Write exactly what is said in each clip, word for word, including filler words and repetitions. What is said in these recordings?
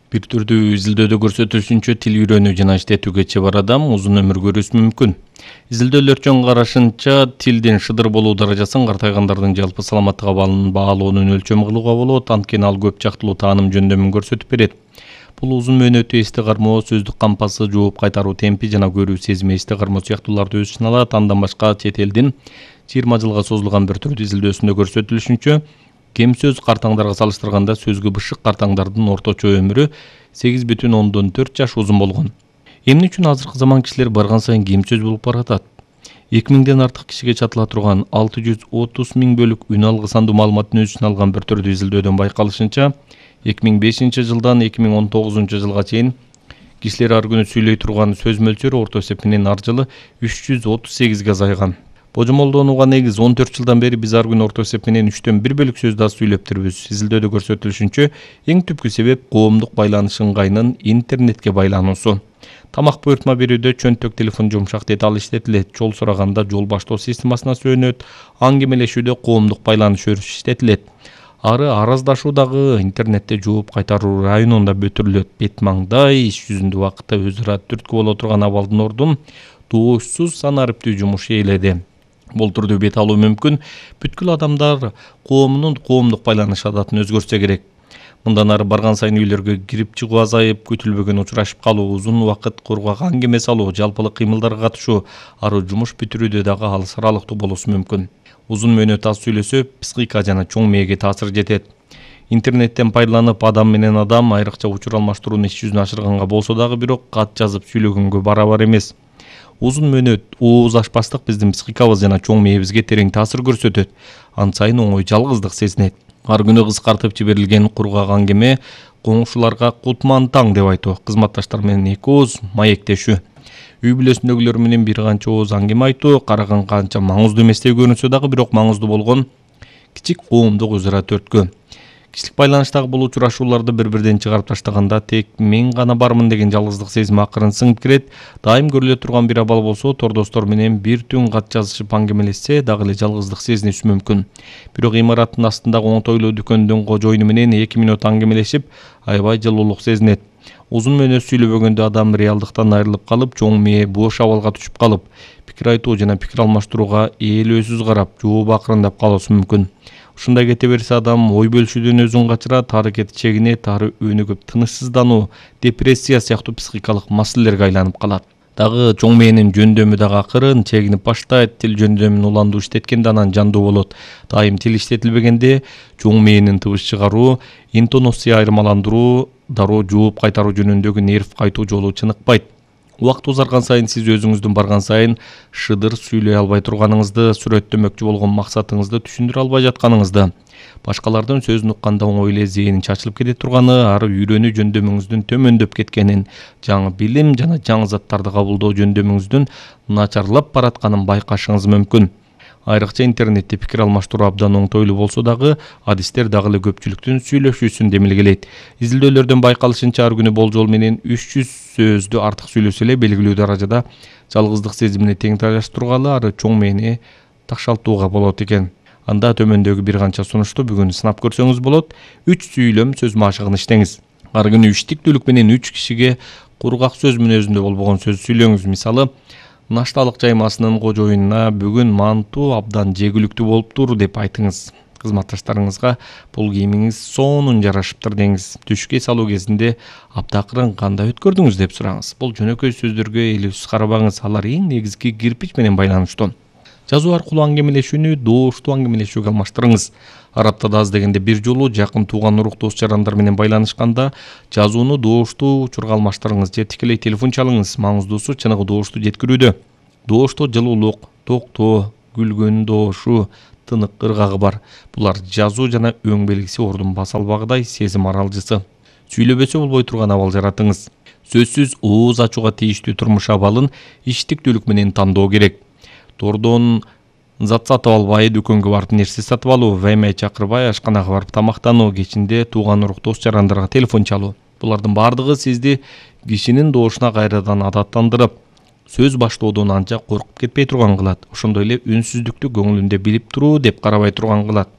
Бир түрдүү изилдөөдө көрсөтүлүшүнчө тил үйрөнүү жана иштетүүгө чебар адам узун өмүр көрүүсү мүмкүн. Изилдөөлөрчүн карашынча, тилдин шыдыр болуу даражасын картайгандардын жалпы саламаттыгы баалоонун өлчөмү кылууга болот, анткени ал көп жактылуу тааным жөндөмүн көрсөтүп берет. Бул узун мөөнөтү эсте кармоо, сөздүк кампасы, жооп кайтаруу темпи жана көрүү сезими эсте кармоо сыяктууларды өз ичине алат. Андан башка чет элдин жыйырма жылга созулган бир түрдүү изилдөөсүндө көрсөтүлүшүнчө, кем сөз картаңдарга салыштырганда сөзгө бышык картаңдардын орточо өмүрү сегиз бүтүн ондон төрт жаш узун болгон. Эмне үчүн азыркы заман кишилер барган сайын кем сөз болуп баратат? эки миңден артык кишиге чатыла турган алты жүз отуз миң бөлүк үн алгы сандуу маалыматтын өз ичине алган бир түрдүү изилдөөдөн байкалышынча, эки миң бешинчи жылдан эки миң он тогузунчу жылга чейин кишилер ар күнү сүйлөй турган сөз мөлчөрү орто эсеп менен ар жылы үч жүз отуз сегизге азайган. Божомолдонууга негиз он төрт жылдан бери биз ар күнү орто эсеп менен үчтөн бир бөлүк сөздү аз сүйлөптүрбүз. Изилдөөдө көрсөтүлүшүнчө, эң түпкү себеп коомдук байланыш ыңгайынын интернетке байлануусу. Тамак буйртма берүүдө чөнтөк телефон жумшак деталь иштетилет, жол сураганда жол баштоо системасына сүйөнөт, аңгемелешүүдө коомдук байланыш өрүш иштетилет. Ары араздашуу дагы интернетте жооп кайтаруу районунда бүтүрүлөт. Бет маңдай иш жүзүндө убакытта өз ара түрткү боло турган абалдын ордун доошсуз сан ариптүү жумуш ээледи. Бул түрдүү бет алуу мүмкүн. Бүткүл адамдар коомунун коомдук байланыш адатын өзгөртсө керек. Мындан ары барган сайын үйлөргө кирип чыгуу азайып, күтүлбөгөн учурашып калуу, узун убакыт кургак аңгеме салуу, жалпылык кыймылдарга катышуу, ары жумуш бүтүрүүдө дагы алыс аралыктуу болуусу мүмкүн. Узун мөөнөт аз сүйлөсө, психика жана чоң мээге таасир жетет. Интернеттен пайдаланып, адам менен адам айрыкча учур алмаштырууну иш жүзүнө ашырганга болсо дагы бирок кат жазып сүйлөгөнгө барабар эмес. Узун мөөнөт, ооз ачпастык биздин психикабыз жана чоң мээбизге терең таасир көрсөтөт. Ан сайын оңой жалгыздык сезинет. Ар күнү кыскартып жиберилген кургак аңгеме коңшуларга кутман таң деп айтуу, кызматташтар менен эки ооз маектешүү, үй бүлөсүндөгүлөр менен бир канча ооз аңгеме айтуу караган канча маңыздуу эместей көрүнсө дагы бирок маңыздуу болгон кичик коомдук өз ара төрткү. Кишилик байланыштагы бул учурашууларды бири-бирден чыгарып таштаганда тек мен гана бармын деген жалгыздык сезими акырын сыңып кирет. Дайым көрүлө турган бир абал болсо, тордостор менен бир түн кат жазышып аңгемелешсе, дагы эле жалгыздык сезиниши мүмкүн. Бирок имараттын астындагы оңтойлуу дүкөндүн кожоюну менен эки мүнөт аңгемелешип, аябай жылуулук сезинет. Узун мөөнөт сүйлөбөгөндө адам реалдыктан айрылып калып, чоң мээ бош абалга түшүп калып, пикир айтуу жана пикир алмаштырууга ээлөөсүз карап, жообу акырындап калуусу мүмкүн. Ушундай кете берсе адам ой бөлүшүүдөн өзүн качырат, аракети чегинет, ары өнүгүп тынычсыздануу, депрессия сыяктуу психикалык маселелерге айланып калат. Дагы чоң мээнин жөндөмү дагы акырын чегинип баштайт. Тил жөндөмүн уландуу иштеткенде анан жандуу болот. Дайым тил иштетилбегенде чоң мээнин тыбыш чыгаруу, интонация айырмаландыруу, дароо жооп кайтаруу жөнүндөгү нерв кайтуу жолу чыныкпайт. Убакыт узарган сайын сиз өзүңүздүн барган сайын шыдыр сүйлөй албай турганыңызды, сүрөттөмөкчү болгон максатыңызды түшүндүрө албай жатканыңызды, башкалардын сөзүн укканда оңой эле зээнин чачылып кете турганы, ары үйрөнүү жөндөмүңүздүн төмөндөп кеткенин, жаңы билим жана жаңы заттарды кабылдоо жөндөмүңүздүн начарлап баратканын байкашыңыз мүмкүн. Айрыкча интернетте пикир алмаштыруу абдан оңтойлуу болсо дагы, адистер дагы эле көпчүлүктүн сүйлөшүүсүн демилгелейт. Изилдөөлөрдөн байкалышынча, ар күнү болжол менен үч жүз сөздү артык сүйлөсө эле белгилүү даражада жалгыздык сезимине тең тайлаштыргалы, ары чоң мээни такшалтууга болот экен. Анда төмөндөгү бир канча сунушту бүгүн сынап көрсөңүз болот. үч сүйлөм сөз машыгын иштеңиз. Ар күнү үч тиктүүлүк менен үч кишиге кургак сөз мүнөзүндө болбогон сөз сүйлөңүз. Мисалы, нашталык жаймасынын кожоюнуна бүгүн манту абдан жегүлүктүү болуптур деп айтыңыз. Кызматташтарыңызга бул кийимиңиз сонун жарашыптыр деңиз. Түшкө салуу кезинде аптакырын кандай өткөрдүңүз деп сураңыз. Бул жөнөкөй сөздөргө элеусиз карабаңыз, алар эң негизги кирпич менен байланыштуу. Жазуу аркылуу аңгемелешүүнү дооштуу аңгемелешүүгө алмаштырыңыз. Ар аптада аз дегенде бир жолу жакын тууган урук дос жарандар менен байланышканда жазууну дооштуу учурга алмаштырыңыз же тикелей телефон чалыңыз. Маңыздуусу чыныгы доошту жеткирүүдө. Доошто жылуулук, токтоо, күлгөн доошу, тынык ыргагы бар. Булар жазуу жана өң белгиси ордун баса албагыдай сезим аралжысы. Сүйлөбөсө болбой турган абал жаратыңыз. Сөзсүз ооз ачууга тийиштүү турмуш абалын иштиктүүлүк менен тандоо керек. Тордон зат сатып албай, дүкөнгө барып нерсе сатып алуу, ваймай чакырбай, ашканага барып тамактануу, кечинде тууган урук дос жарандарга телефон чалуу. Булардын бардыгы сизди кишинин доошуна кайрадан адаттандырып, сөз баштоодон анча коркуп кетпей турган кылат. Ошондой эле үнсүздүктү көңүлүндө билип туруу деп карабай турган кылат.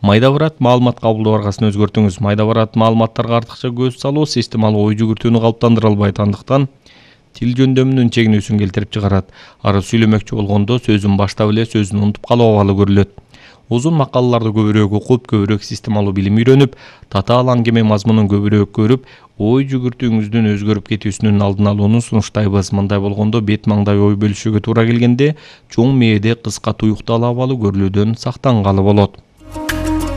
Майда барат маалымат кабылдоо баргасын өзгөртүңүз. Майда барат маалыматтарга артыкча көз салуу системалуу ой жүгүртүүнү калыптандыра албайт, андыктан тил жөндөмүнүн чегинүүсүн келтирип чыгарат. Ары сүйлөмөкчү болгондо сөзүн баштап эле сөзүн унутуп калуу абалы көрүлөт. Узун макалаларды көбүрөөк окуп, көбүрөөк системалуу билим үйрөнүп, татаал аңгеме мазмунун көбүрөөк көрүп, ой жүгүртүүңүздүн өзгөрүп кетүүсүнүн алдын алууну сунуштайбыз. Мындай болгондо бет маңдай ой бөлүшүүгө туура келгенде чоң мээде кыска туюкталуу абалы көрүлүүдөн сактангалы болот.